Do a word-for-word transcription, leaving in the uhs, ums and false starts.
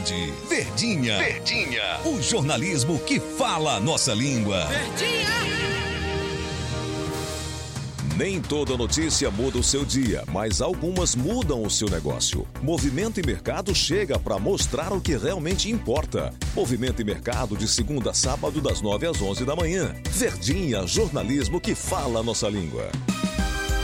cidade. Verdinha. Verdinha. O jornalismo que fala a nossa língua. Verdinha. Nem toda notícia muda o seu dia, mas algumas mudam o seu negócio. Movimento e Mercado chega para mostrar o que realmente importa. Movimento e Mercado de segunda a sábado das nove às onze da manhã. Verdinha, jornalismo que fala a nossa língua.